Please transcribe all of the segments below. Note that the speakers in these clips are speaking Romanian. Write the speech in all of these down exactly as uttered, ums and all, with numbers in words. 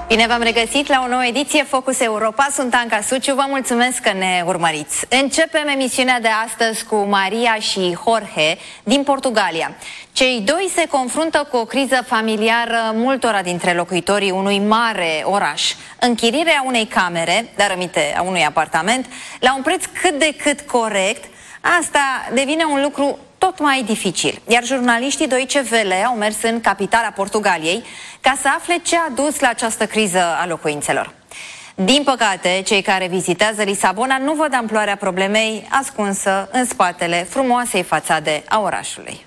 Bine v-am regăsit la o nouă ediție Focus Europa. Sunt Anca Suciu, vă mulțumesc că ne urmăriți. Începem emisiunea de astăzi cu Maria și Jorge din Portugalia. Cei doi se confruntă cu o criză familiară multora dintre locuitorii unui mare oraș. Închirierea unei camere, dar aminte a unui apartament, la un preț cât de cât corect, asta devine un lucru tot mai dificil. Iar jurnaliștii Deutsche Welle au mers în capitala Portugaliei ca să afle ce a dus la această criză a locuințelor. Din păcate, cei care vizitează Lisabona nu văd amploarea problemei ascunsă în spatele frumoasei fațade a orașului.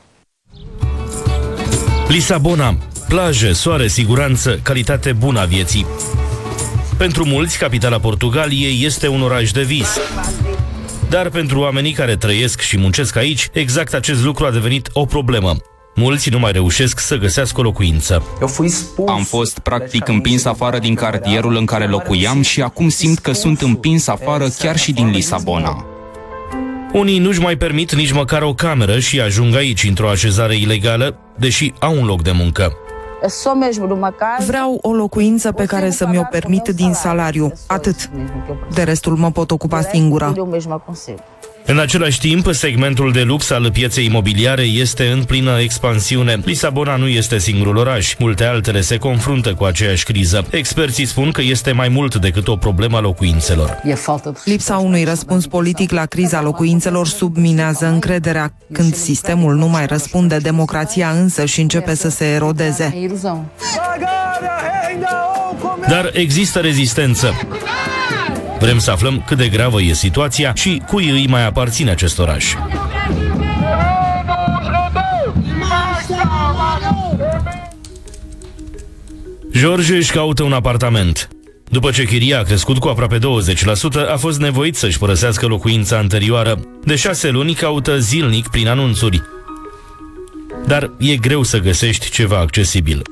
Lisabona, plaje, soare, siguranță, calitate bună a vieții. Pentru mulți, capitala Portugaliei este un oraș de vis. Dar pentru oamenii care trăiesc și muncesc aici, exact acest lucru a devenit o problemă. Mulți nu mai reușesc să găsească o locuință. Am fost practic împins afară din cartierul în care locuiam și acum simt că sunt împins afară chiar și din Lisabona. Unii nu-și mai permit nici măcar o cameră și ajung aici într-o așezare ilegală, deși au un loc de muncă. Vreau o locuință pe care să mi-o permit din salariu. Atât. De restul mă pot ocupa singură. În același timp, segmentul de lux al pieței imobiliare este în plină expansiune. Lisabona nu este singurul oraș. Multe altele se confruntă cu aceeași criză. Experții spun că este mai mult decât o problemă a locuințelor. Lipsa unui răspuns politic la criza locuințelor subminează încrederea. Când sistemul nu mai răspunde, democrația însă și începe să se erodeze. Dar există rezistență. Vrem să aflăm cât de gravă e situația și cui îi mai aparține acest oraș. Jorge își caută un apartament. După ce chiria a crescut cu aproape douăzeci la sută, a fost nevoit să-și părăsească locuința anterioară. De șase luni caută zilnic prin anunțuri. Dar e greu să găsești ceva accesibil.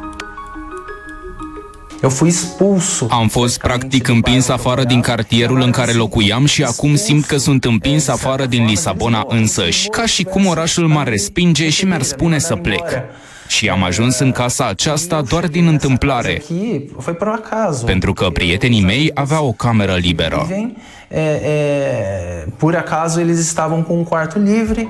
Am fost practic împins afară din cartierul în care locuiam și acum simt că sunt împins afară din Lisabona însăși. Ca și cum orașul m-ar respinge și mi-ar spune să plec. Și am ajuns în casa aceasta doar din întâmplare, pentru că prietenii mei aveau o cameră liberă. Por acaso eles estavam com um quarto livre.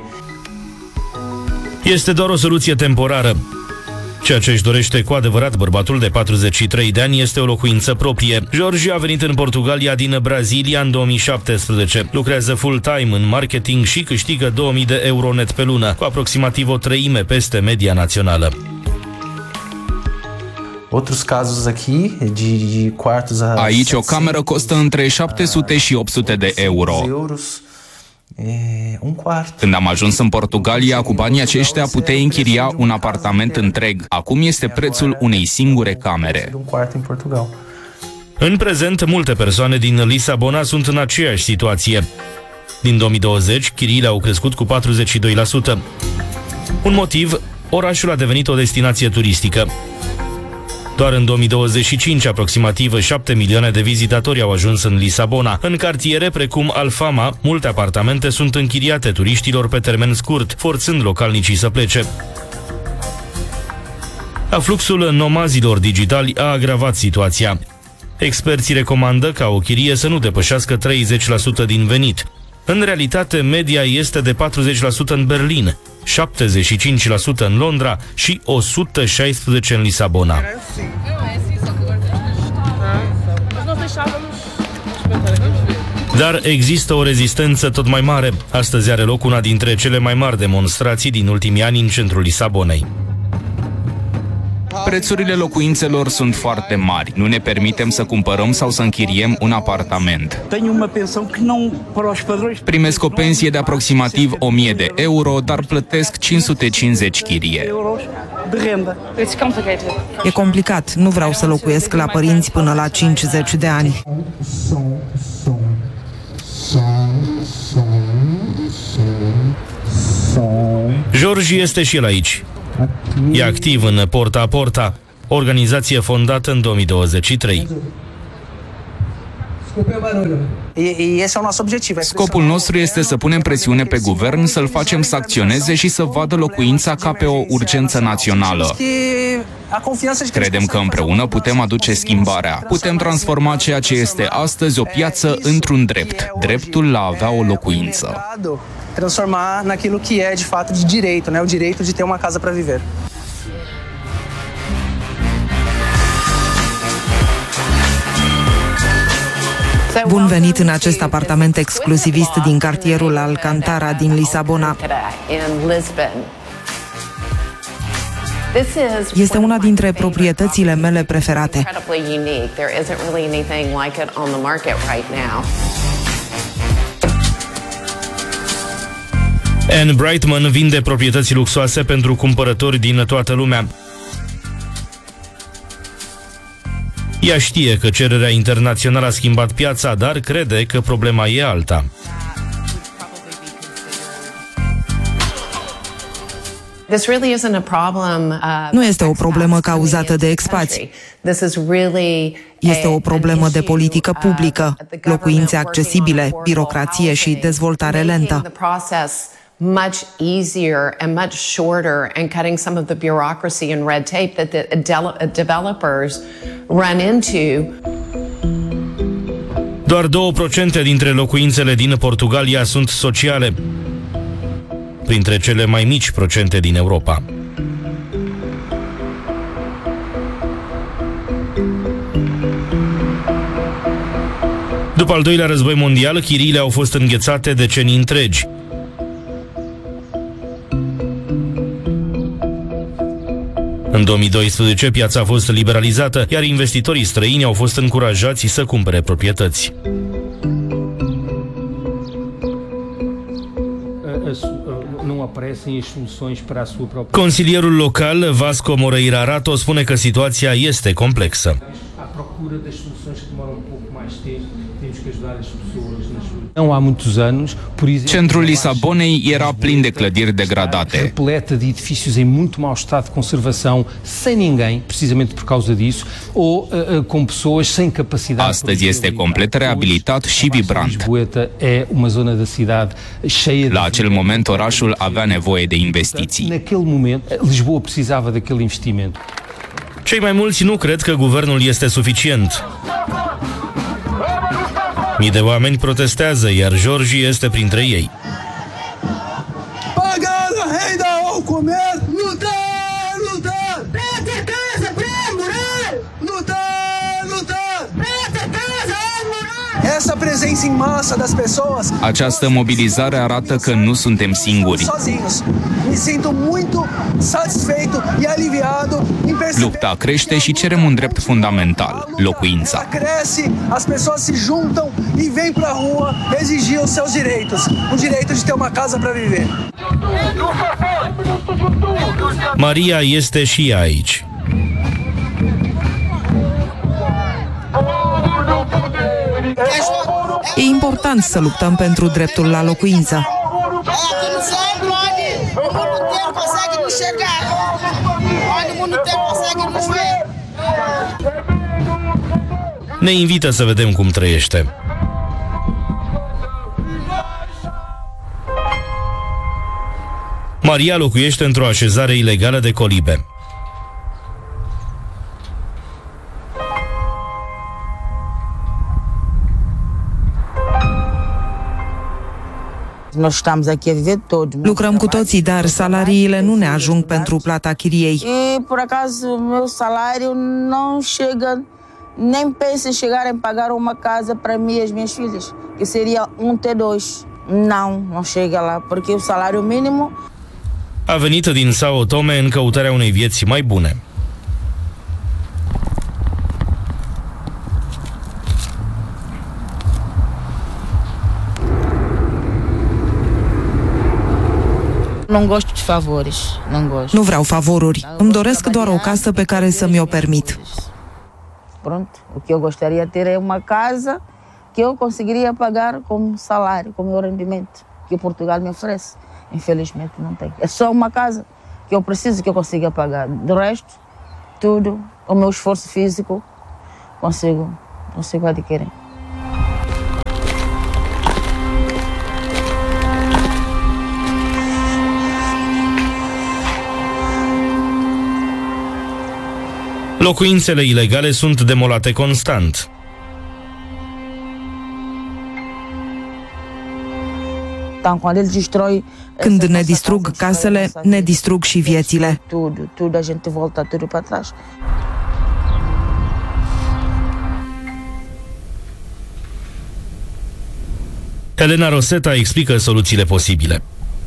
Este doar o soluție temporară. Ceea ce își dorește cu adevărat bărbatul de patruzeci și trei de ani este o locuință proprie. Jorge a venit în Portugalia din Brazilia în două mii șaptesprezece. Lucrează full-time în marketing și câștigă două mii de euro net pe lună, cu aproximativ o treime peste media națională. Aici o cameră costă între șapte sute și opt sute de euro. Când am ajuns în Portugalia, cu banii aceștia puteai închiria un apartament întreg. Acum este prețul unei singure camere. În prezent, multe persoane din Lisabona sunt în aceeași situație. Din două mii douăzeci, chiriile au crescut cu patruzeci și doi la sută. Un motiv, orașul a devenit o destinație turistică. Doar în două mii douăzeci și cinci, aproximativ șapte milioane de vizitatori au ajuns în Lisabona. În cartiere precum Alfama, multe apartamente sunt închiriate turiștilor pe termen scurt, forțând localnicii să plece. Afluxul nomazilor digitali a agravat situația. Experții recomandă ca o chirie să nu depășească treizeci la sută din venit. În realitate, media este de patruzeci la sută în Berlin, șaptezeci și cinci la sută în Londra și o sută șaisprezece la sută în Lisabona. Dar există o rezistență tot mai mare. Astăzi are loc una dintre cele mai mari demonstrații din ultimii ani în centrul Lisabonei. Prețurile locuințelor sunt foarte mari. Nu ne permitem să cumpărăm sau să închiriem un apartament. Primesc o pensie de aproximativ o mie de euro, dar plătesc cinci sute cincizeci chirie. E complicat. Nu vreau să locuiesc la părinți până la cincizeci de ani. Jorge este și el aici. E activ în Porta a Porta, organizație fondată în două mii douăzeci și trei. Scopul nostru este să punem presiune pe guvern, să-l facem să acționeze și să vadă locuința ca pe o urgență națională. Credem că împreună putem aduce schimbarea. Putem transforma ceea ce este astăzi o piață într-un drept, dreptul la a avea o locuință. Transformar naquilo que é de fato de direito, né? O direito de ter uma casa para viver. Bun venit în acest apartament exclusivist din cartierul Alcantara din Lisabona. Este una dintre proprietățile mele preferate. Anne Brightman vinde proprietăți luxoase pentru cumpărători din toată lumea. Ea știe că cererea internațională a schimbat piața, dar crede că problema e alta. Nu este o problemă cauzată de expați. Este o problemă de politică publică, locuințe accesibile, birocrație și dezvoltare lentă. Much easier and much shorter and cutting some of the bureaucracy and red tape that the de- developers run into. Doar două procente dintre locuințele din Portugalia sunt sociale, printre cele mai mici procente din Europa. După al doilea război mondial, chiriile au fost înghețate decenii întregi. În două mii doisprezece, piața a fost liberalizată, iar investitorii străini au fost încurajați să cumpere proprietăți. Consilierul local, Vasco Moreira Rato, spune că situația este complexă. Centrul Lisabonei era plin de clădiri degradate. Repleta de edifícios em muito mau estado de conservação, sem ninguém, precisamente por causa disso, ou uh, com pessoas sem capacidade. Astăzi este complet reabilitat și vibrant. É uma zona da cidade cheia de... La acel moment, orașul avea nevoie de investiții. Naquele moment, Lisboa precisava daquele investimento. Cei mai mulți nu cred că guvernul este suficient. Mii de oameni protestează, iar Jorge este printre ei. Pagando renda ao comer, lutar, lutar, presta casa para morar, lutar, lutar, presta casa ao morar. Essa presença em massa das pessoas. Această mobilizare arată că nu suntem singuri. Sozinhos. Me sinto muito satisfeito e aliviado em perceber. Lupta crește și cerem un drept fundamental, locuința. Cresce, as pessoas se juntam e vêm para a rua exigir os seus direitos, o direito de ter uma casa para viver. Maria este și ea aici. E important să luptăm pentru dreptul la locuință. Ne invită să vedem cum trăiește. Maria locuiește într-o așezare ilegală de colibe. Lucrăm cu toții, dar salariile nu ne ajung pentru plata chiriei. E, por acaso, o meu salário não chega, nem penso em chegar em pagar uma casa para mim e as minhas filhas, que seria um T dois. Não, não chega lá, porque o salário mínimo... A venit din São Tomé în căutarea unei vieți mai bune. Não gosto de favores, não gosto. Nu vreau favoruri. Îmi doresc doar o casă pe care să mi-o permit. Pronto, o que eu gostaria de ter é uma casa que eu conseguiria pagar com salário, com meu rendimento, que Portugal me oferece. Infelizmente não tem. É só uma casa que eu preciso que eu consiga pagar. Do resto, tudo, o meu esforço físico, consigo, consigo adquirir. Locuințele ilegale sunt demolate constant. Când ne distrug casele, ne distrug și viețile. Elena Roseta explică soluțiile posibile.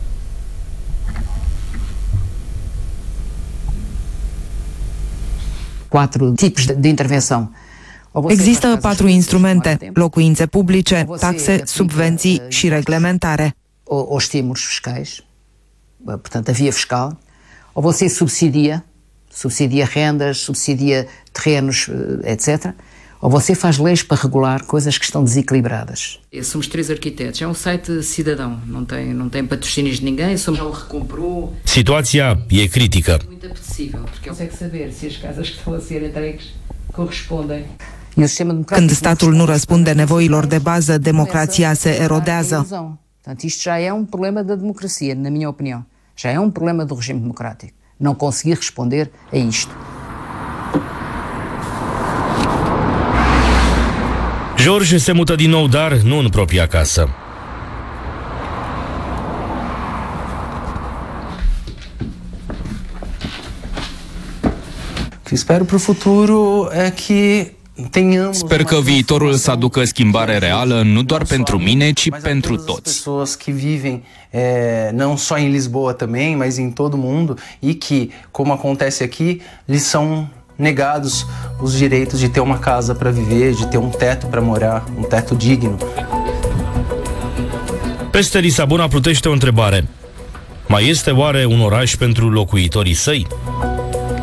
Patru tipuri de intervenție. Există patru instrumente: locuințe publice, taxe, subvenții și reglementare. Os estímulos fiscais, portanto, a via fiscal, ou você subsidia, subsidia rendas, subsidia terrenos, etcétera, ou você faz leis para regular coisas que estão desequilibradas. Somos três arquitetos, é um site cidadão, não tem, não tem patrocínios de ninguém, somos já o recomprou. Situația e critică. Muito apetecível, porque consegue saber se as casas que estão a ser entregues correspondem. Când statul nu răspunde nevoilor de bază, democrația se erodează. Portanto, isto já é um problema da democracia, na minha opinião. Já é um problema do regime democrático. Não conseguir responder a isto. George se mută din nou, dar nu în propria casă. Espero para o futuro é que Sper că viitorul să aducă schimbare reală, nu doar pentru mine, ci pentru toți. Pessoas que vivem não só em Lisboa também, mas em todo o mundo, e que, como acontece aqui, lhes são negados os direitos de ter uma casa para viver, de ter um teto para morar, um teto digno. Peste Lisabona plutește o întrebare. Mai este oare un oraș pentru locuitorii săi?